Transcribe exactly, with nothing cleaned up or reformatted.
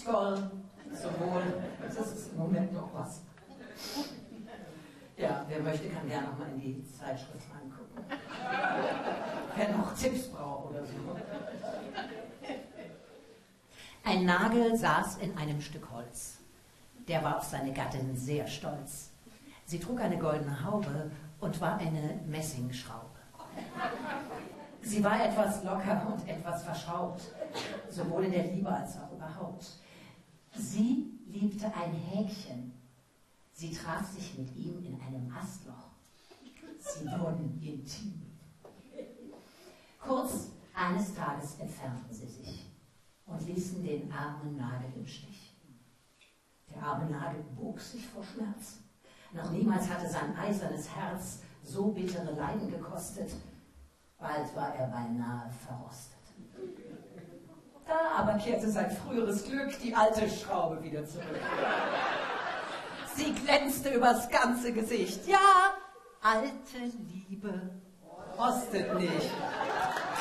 Skoll, zum Wohl. Das ist im Moment noch was. Ja, wer möchte, kann gerne noch mal in die Zeitschrift reingucken. Wer noch Tipps braucht oder so. Ein Nagel saß in einem Stück Holz. Der war auf seine Gattin sehr stolz. Sie trug eine goldene Haube und war eine Messingschraube. Sie war etwas locker und etwas verschraubt, sowohl in der Liebe als auch überhaupt. Sie liebte ein Häkchen. Sie traf sich mit ihm in einem Astloch. Sie wurden intim. Kurz, eines Tages entfernten sie sich und ließen den armen Nagel im Stich. Der arme Nagel bog sich vor Schmerz. Noch niemals hatte sein eisernes Herz so bittere Leiden gekostet. Bald war er beinahe verrostet. Da aber kehrte sein früheres Glück, die alte Schraube, wieder zurück. Sie glänzte übers ganze Gesicht. Ja, alte Liebe rostet nicht.